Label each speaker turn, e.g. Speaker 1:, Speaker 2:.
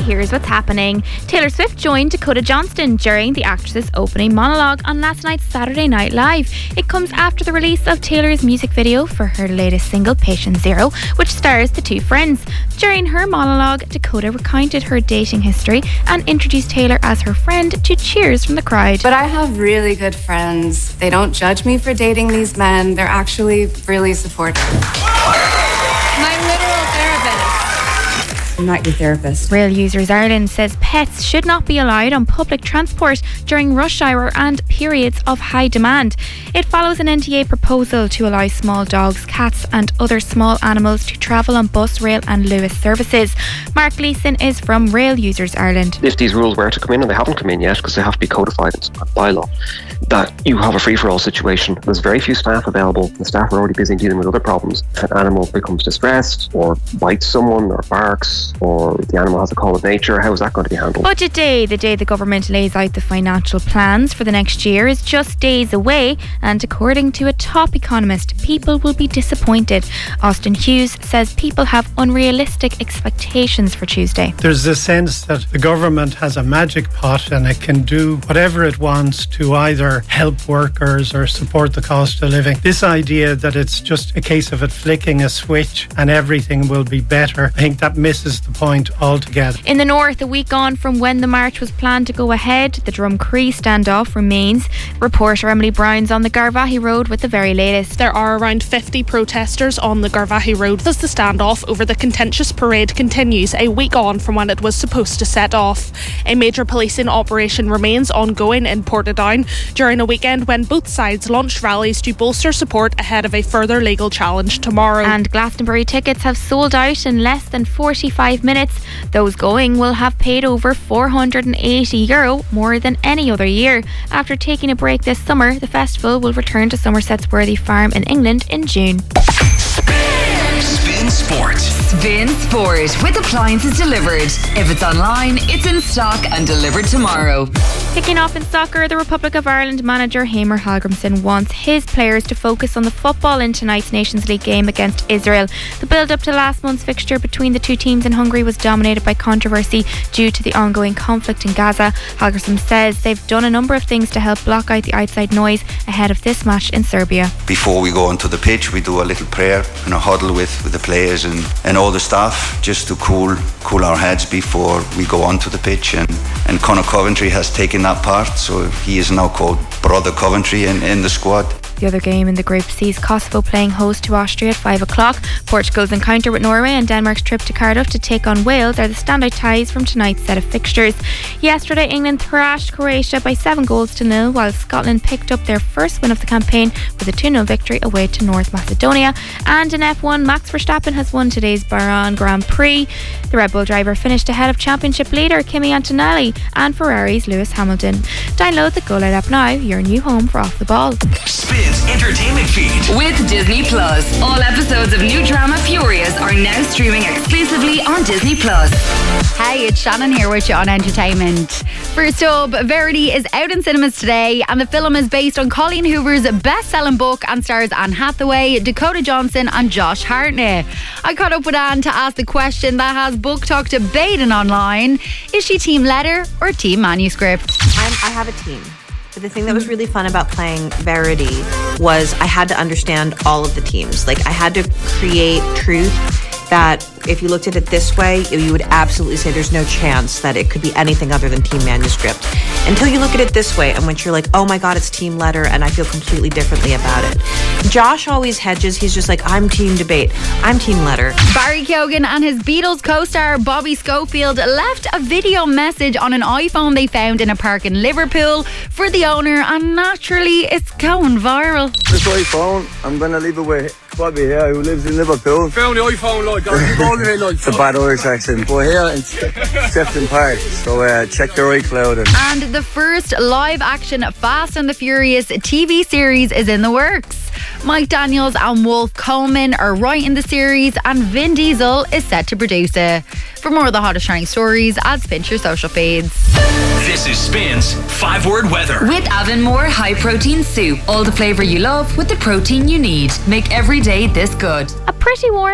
Speaker 1: here's what's happening. Taylor Swift joined Dakota Johnson during the actress's opening monologue on last night's Saturday Night Live. It comes after the release of Taylor's music video for her latest single, Patient Zero, which stars the two friends. During her monologue, Dakota recounted her dating history and introduced Taylor as her friend to cheers from the crowd.
Speaker 2: But I have really good friends. They don't judge me for dating these men. They're actually really supportive. My literal therapist. I'm not your therapist.
Speaker 1: Rail Users Ireland says pets should not be allowed on public transport during rush hour and periods of high demand. It follows an NTA proposal to allow small dogs, cats and other small animals to travel on bus, rail and Lewis services. Mark Leeson is from Rail Users Ireland.
Speaker 3: If these rules were to come in, and they haven't come in yet because they have to be codified in some bylaw, that you have a free-for-all situation. There's very few staff available. The staff are already busy dealing with other problems. If an animal becomes distressed or bites someone or barks or the animal has a call of nature, how is that going to be handled?
Speaker 1: Budget Day, the day the government lays out the financial plans for the next year, is just days away, and according to a top economist, people will be disappointed. Austin Hughes says people have unrealistic expectations for Tuesday.
Speaker 4: There's a sense that the government has a magic pot and it can do whatever it wants to either help workers or support the cost of living. This idea that it's just a case of it flicking a switch and everything will be better, I think that misses the point altogether.
Speaker 1: In the north, a week on from when the march was planned to go ahead, the Drumcree standoff remains. Reporter Emily Brown's on the Garvaghey Road with the very latest.
Speaker 5: There are around 50 protesters on the Garvaghey Road as the standoff over the contentious parade continues a week on from when it was supposed to set off. A major policing operation remains ongoing in Portadown during a weekend when both sides launched rallies to bolster support ahead of a further legal challenge tomorrow.
Speaker 1: And Glastonbury tickets have sold out in less than 45 minutes. Those going will have paid over €480, more than any other year. After taking a break this summer, the festival will return to Somerset's Worthy Farm in England in June.
Speaker 6: Spin Sport.
Speaker 7: Spin Sport with appliances delivered. If it's online, it's in stock and delivered tomorrow.
Speaker 1: Kicking off in soccer, the Republic of Ireland manager Heimir Hallgrímsson wants his players to focus on the football in tonight's Nations League game against Israel. The build-up to last month's fixture between the two teams in Hungary was dominated by controversy due to the ongoing conflict in Gaza. Hallgrímsson says they've done a number of things to help block out the outside noise ahead of this match in Serbia.
Speaker 8: Before we go onto the pitch, we do a little prayer and a huddle with the players and all the staff, just to cool our heads before we go onto the pitch. And Conor Coventry has taken that part, so he is now called Brother Coventry in the squad.
Speaker 1: The other game in the group sees Kosovo playing host to Austria at 5 o'clock. Portugal's encounter with Norway and Denmark's trip to Cardiff to take on Wales are the standout ties from tonight's set of fixtures. Yesterday, England thrashed Croatia by 7-0, while Scotland picked up their first win of the campaign with a 2-0 victory away to North Macedonia. And in F1, Max Verstappen has won today's Bahrain Grand Prix. The Red Bull driver finished ahead of championship leader Kimi Antonelli and Ferrari's Lewis Hamilton. Download the GoLoud app now, your new home for Off the Ball.
Speaker 6: Spin's entertainment feed
Speaker 7: with Disney Plus. All episodes of new drama Furious are now streaming exclusively on Disney Plus.
Speaker 9: Hey, it's Shannon here with you on Entertainment. First up, Verity is out in cinemas today, and the film is based on Colleen Hoover's best-selling book and stars Anne Hathaway, Dakota Johnson and Josh Hartnett. I caught up with Anne to ask the question that has Book Talk debating online: is she team letter or team manuscript?
Speaker 10: I have a team. But the thing that was really fun about playing Verity was I had to understand all of the teams. Like, I had to create truth that if you looked at it this way, you would absolutely say there's no chance that it could be anything other than team manuscript. Until you look at it this way, and once you're like, oh my God, it's team letter, and I feel completely differently about it. Josh always hedges. He's just like, I'm team debate. I'm team letter.
Speaker 9: Barry Keoghan and his Beatles co-star Bobby Schofield left a video message on an iPhone they found in a park in Liverpool for the owner, and naturally it's going viral.
Speaker 11: This iPhone, I'm going to leave it with Bobby here, who lives in Liverpool.
Speaker 12: Found the iPhone, like,
Speaker 11: it's a bad Irish accent, but here in Sefton Park, so check their iCloud.
Speaker 9: And the first live-action Fast and the Furious TV series is in the works. Mike Daniels and Wolf Coleman are writing the series, and Vin Diesel is set to produce it. For more of the hottest trending stories, add Spin to your social feeds.
Speaker 6: This is Spin's 5-word weather.
Speaker 7: With Avonmore High Protein Soup. All the flavour you love with the protein you need. Make every day this good.
Speaker 1: A pretty warm